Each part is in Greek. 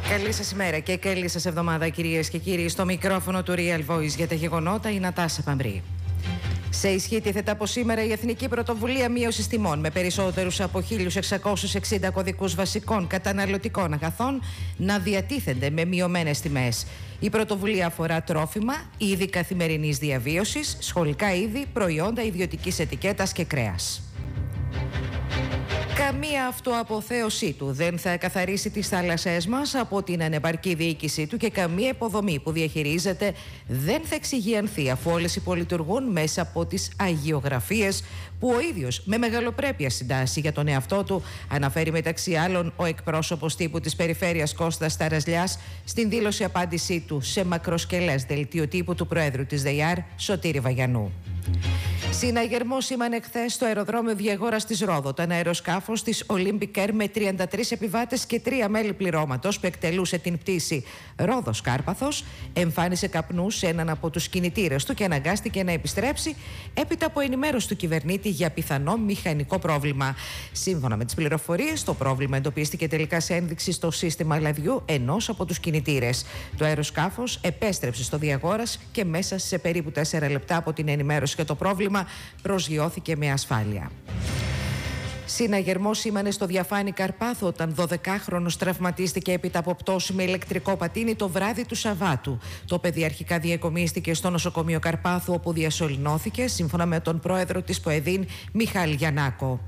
Καλή σας ημέρα και καλή σας εβδομάδα, κυρίες και κύριοι. Στο μικρόφωνο του Real Voice για τα γεγονότα η Νατάσα Παμπρή. Σε ισχύ τίθεται από σήμερα η Εθνική Πρωτοβουλία Μείωσης Τιμών, με περισσότερους από 1.660 κωδικούς βασικών καταναλωτικών αγαθών να διατίθενται με μειωμένες τιμές. Η πρωτοβουλία αφορά τρόφιμα, είδη καθημερινής διαβίωσης, σχολικά είδη, προϊόντα ιδιωτικής ετικέτας και κρέας. Καμία αυτοαποθέωσή του δεν θα καθαρίσει τις θάλασσές μας από την ανεπαρκή διοίκησή του και καμία υποδομή που διαχειρίζεται δεν θα εξυγιανθεί, αφού όλες υπολειτουργούν μέσα από τις αγιογραφίες που ο ίδιος με μεγαλοπρέπεια συντάσσει για τον εαυτό του, αναφέρει μεταξύ άλλων ο εκπρόσωπος τύπου της Περιφέρειας Κώστας Ταραζλιάς στην δήλωση απάντησή του σε μακροσκελές δελτίο τύπου του Προέδρου της ΔΕΙΑΡ, Σωτήρη Βαγιανού. Συναγερμό σήμανε χθες στο αεροδρόμιο Διαγόρας της Ρόδο το αεροσκάφος της Olympic Air με 33 επιβάτες και 3 μέλη πληρώματος που εκτελούσε την πτήση Ρόδος Κάρπαθος. Εμφάνισε καπνούς σε έναν από τους κινητήρες του και αναγκάστηκε να επιστρέψει έπειτα από ενημέρωση του κυβερνήτη για πιθανό μηχανικό πρόβλημα. Σύμφωνα με τις πληροφορίες, το πρόβλημα εντοπίστηκε τελικά σε ένδειξη στο σύστημα λαδιού ενός από τους κινητήρες. Το αεροσκάφος επέστρεψε στο Διαγόρας και μέσα σε περίπου 4 λεπτά από την ενημέρωση για το πρόβλημα προσγειώθηκε με ασφάλεια. Συναγερμό σήμανε στο Διαφάνη Καρπάθου όταν 12χρονος τραυματίστηκε έπειτα από πτώση με ηλεκτρικό πατίνι το βράδυ του Σαββάτου. Το παιδί αρχικά διακομίστηκε στο νοσοκομείο Καρπάθου, όπου διασωληνώθηκε, σύμφωνα με τον πρόεδρο της ΠΟΕΔΗΝ, Μιχάλη Γιαννάκο.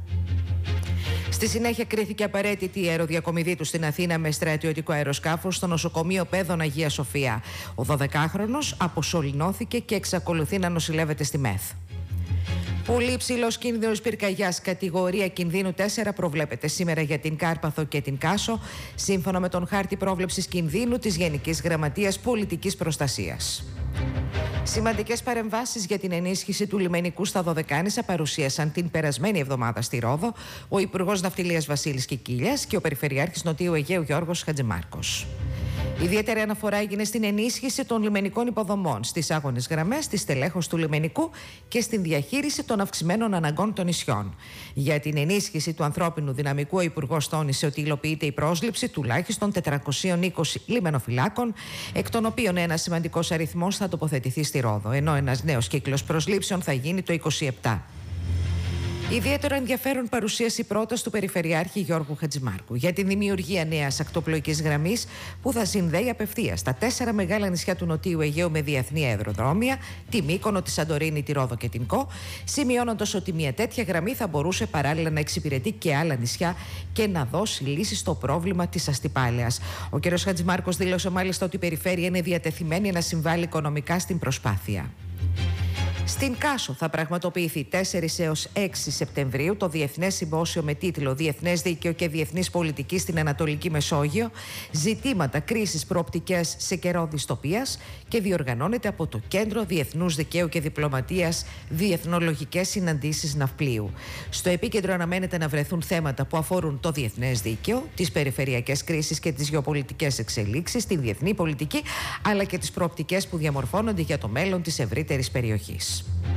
Στη συνέχεια κρίθηκε απαραίτητη η αεροδιακομιδή του στην Αθήνα με στρατιωτικό αεροσκάφος στο νοσοκομείο Πέδων Αγία Σοφία. Ο 12χρονος αποσωληνώθηκε και εξακολουθεί να νοσηλεύεται στη ΜΕΘ. Πολύ υψηλός κίνδυνος πυρκαγιάς κατηγορία κινδύνου 4 προβλέπεται σήμερα για την Κάρπαθο και την Κάσο, σύμφωνα με τον χάρτη πρόβλεψης κινδύνου της Γενικής Γραμματείας Πολιτικής Προστασίας. Σημαντικές παρεμβάσεις για την ενίσχυση του λιμενικού στα Δωδεκάνησα παρουσίασαν την περασμένη εβδομάδα στη Ρόδο ο Υπουργός Ναυτιλίας Βασίλης Κικίλιας και ο Περιφερειάρχης Νοτιού Αιγαίου Γιώργος Χατζημάρκος. Ιδιαίτερη αναφορά έγινε στην ενίσχυση των λιμενικών υποδομών, στις άγονες γραμμές, στη στελέχωση του λιμενικού και στην διαχείριση των αυξημένων αναγκών των νησιών. Για την ενίσχυση του ανθρώπινου δυναμικού, ο Υπουργός τόνισε ότι υλοποιείται η πρόσληψη τουλάχιστον 420 λιμενοφυλάκων, εκ των οποίων ένας σημαντικός αριθμός θα τοποθετηθεί στη Ρόδο, ενώ ένας νέος κύκλος προσλήψεων θα γίνει το 2027. Ιδιαίτερο ενδιαφέρον παρουσίασε η πρόταση του Περιφερειάρχη Γιώργου Χατζημάρκου για τη δημιουργία νέας ακτοπλοϊκής γραμμής που θα συνδέει απευθείας τα 4 μεγάλα νησιά του Νοτιού Αιγαίου με διεθνή αεροδρόμια, τη Μύκονο, τη Σαντορίνη, τη Ρόδο και την Κο, σημειώνοντας ότι μια τέτοια γραμμή θα μπορούσε παράλληλα να εξυπηρετεί και άλλα νησιά και να δώσει λύση στο πρόβλημα της αστιπάλαιας. Ο κ. Χατζημάρκος δήλωσε μάλιστα ότι η Περιφέρεια είναι διατεθειμένη να συμβάλλει οικονομικά στην προσπάθεια. Στην Κάσο θα πραγματοποιηθεί 4 έως 6 Σεπτεμβρίου το Διεθνές Συμπόσιο με τίτλο «Διεθνές Δίκαιο και Διεθνής Πολιτική στην Ανατολική Μεσόγειο. Ζητήματα κρίσης προοπτικές σε καιρό δυστοπίας» και διοργανώνεται από το Κέντρο Διεθνούς Δικαίου και Διπλωματίας Διεθνολογικές Συναντήσεις Ναυπλίου. Στο επίκεντρο αναμένεται να βρεθούν θέματα που αφορούν το διεθνές δίκαιο, τις περιφερειακές κρίσεις και τις γεωπολιτικές εξελίξεις, την διεθνή πολιτική, αλλά και τις προοπτικές που διαμορφώνονται για το μέλλον της ευρύτερης περιοχής.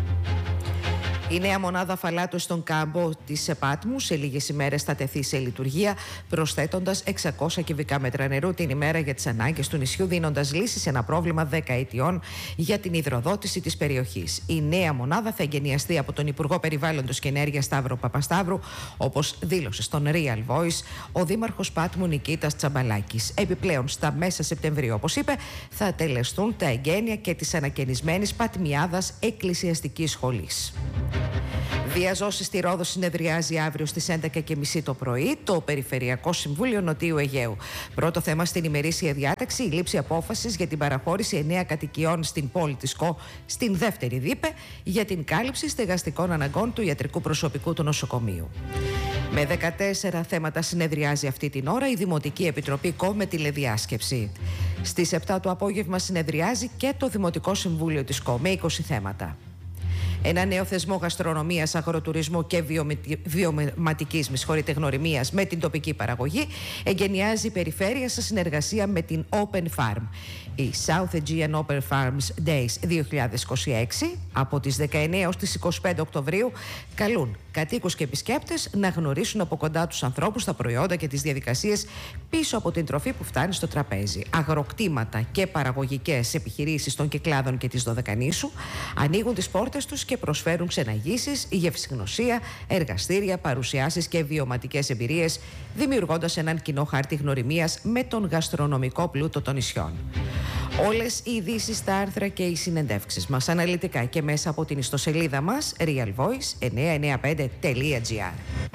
Η νέα μονάδα αφαλάτου στον κάμπο της Πάτμου σε λίγες ημέρες θα τεθεί σε λειτουργία, προσθέτοντας 600 κυβικά μέτρα νερού την ημέρα για τις ανάγκες του νησιού, δίνοντας λύση σε ένα πρόβλημα 10 ετιών για την υδροδότηση της περιοχής. Η νέα μονάδα θα εγκαινιαστεί από τον Υπουργό Περιβάλλοντος και Ενέργειας Σταύρο Παπασταύρου, όπως δήλωσε στον Real Voice ο Δήμαρχος Πάτμου Νικήτας Τσαμπαλάκης. Επιπλέον, στα μέσα Σεπτεμβρίου, όπως είπε, θα τελεστούν τα εγγένεια και της ανακαινισμένης Πατμιάδας Εκκλησιαστικής Σχολής. Διαζώσεις στη Ρόδο συνεδριάζει αύριο στις 11:30 το πρωί το Περιφερειακό Συμβούλιο Νοτιού Αιγαίου. Πρώτο θέμα στην ημερήσια διάταξη, η λήψη απόφασης για την παραχώρηση 9 κατοικιών στην πόλη της Κο, στην δεύτερη ΔΥΠΕ, για την κάλυψη στεγαστικών αναγκών του ιατρικού προσωπικού του νοσοκομείου. Με 14 θέματα συνεδριάζει αυτή την ώρα η Δημοτική Επιτροπή Κο με τηλεδιάσκεψη. Στις 7 το απόγευμα συνεδριάζει και το Δημοτικό Συμβούλιο της Κο με 20 θέματα. Ένα νέο θεσμό γαστρονομίας, αγροτουρισμού και βιωματικής γνωριμίας με την τοπική παραγωγή εγκαινιάζει η περιφέρεια σε συνεργασία με την Open Farm. Η South Aegean Open Farms Days 2026 από τις 19 έως τις 25 Οκτωβρίου καλούν κατοίκους και επισκέπτες να γνωρίσουν από κοντά τους ανθρώπους, τα προϊόντα και τις διαδικασίες πίσω από την τροφή που φτάνει στο τραπέζι. Αγροκτήματα και παραγωγικές επιχειρήσεις των Κυκλάδων και της Δωδεκανήσου ανοίγουν τις πόρτες τους και προσφέρουν ξεναγήσεις, γευσηγνωσία, εργαστήρια, παρουσιάσεις και βιωματικές εμπειρίες, δημιουργώντας έναν κοινό χάρτη γνωριμίας με τον γαστρονομικό πλούτο των νησιών. Όλες οι ειδήσεις, τα άρθρα και οι συνεντεύξεις μας αναλυτικά και μέσα από την ιστοσελίδα μας realvoice995.gr.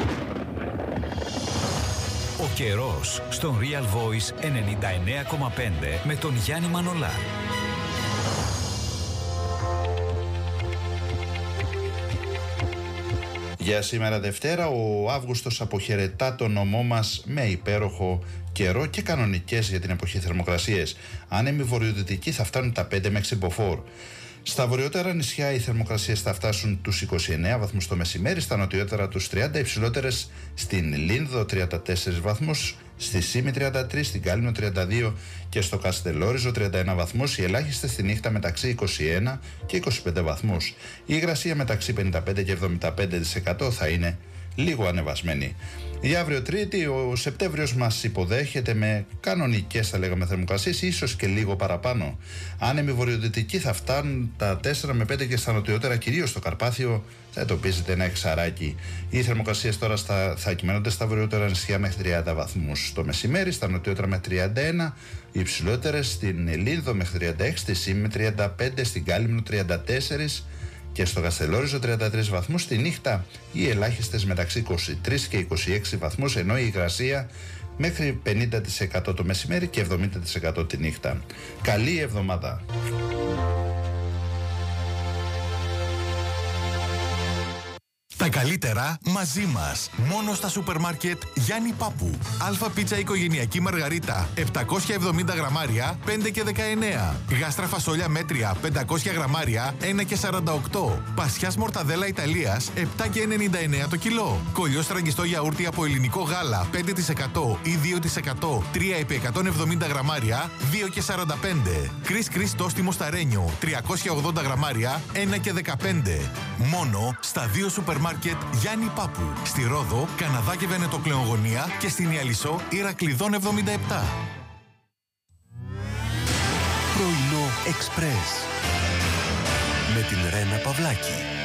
Ο καιρός στον Real Voice 99,5 με τον Γιάννη Μανολά. Για σήμερα Δευτέρα, ο Αύγουστος αποχαιρετά το νομό μας με υπέροχο καιρό και κανονικές για την εποχή θερμοκρασίες. Άνεμοι βορειοδυτικοί θα φτάνουν τα 5 μέχρι Συμποφόρ. Στα βορειότερα νησιά οι θερμοκρασίες θα φτάσουν τους 29 βαθμούς το μεσημέρι, στα νοτιότερα τους 30, υψηλότερες στην Λίνδο 34 βαθμούς, στη Σύμη 33, στην Κάλυμνο 32 και στο Καστελόριζο 31 βαθμούς, οι ελάχιστες στη νύχτα μεταξύ 21 και 25 βαθμούς. Η υγρασία μεταξύ 55 και 75% θα είναι λίγο ανεβασμένη. Για αύριο Τρίτη, ο Σεπτέμβριος μας υποδέχεται με κανονικές, θα λέγαμε, θερμοκρασίες, ίσως και λίγο παραπάνω. Άνεμοι βορειοδυτικοί θα φτάνουν τα 4 με 5 και στα νοτιότερα, κυρίως στο Καρπάθιο, θα εντοπίζεται ένα εξαράκι. Οι θερμοκρασίες τώρα θα κυμαίνονται στα βορειότερα νησιά μέχρι 30 βαθμούς το μεσημέρι, στα νοτιότερα με 31, οι υψηλότερες στην Λίνδο μέχρι 36, στη Σύμη με 35, στην Κάλυμνο 34 και στο Καστελόριζο 33 βαθμούς. Τη νύχτα οι ελάχιστες μεταξύ 23 και 26 βαθμούς, ενώ η υγρασία μέχρι 50% το μεσημέρι και 70% τη νύχτα. Καλή εβδομάδα! Τα καλύτερα μαζί μας. Μόνο στα σούπερ μάρκετ Γιάννη Πάπου. Αλφα πίτσα οικογενειακή μαργαρίτα 770 γραμμάρια 5 και 19. Γάστρα φασόλια μέτρια 500 γραμμάρια 1 και 48. Πασιάς μορταδέλα Ιταλίας 7 και 99 το κιλό. Κολλιό στραγγιστό γιαούρτι από ελληνικό γάλα 5% ή 2% 3 επί 170 γραμμάρια 2 και 45. Κρίς κρίς τόστιμο σταρένιο 380 γραμμάρια 1 και 15. Μόνο στα 2 σούπερ μάρκετ Γιάννη Πάπου. Στη Ρόδο, Καναδά και Βενετοκλεογωνία και στην Ιαλισσό Ηρακλειδών 77. Πρωινό Εξπρές με την Ρένα Παυλάκη.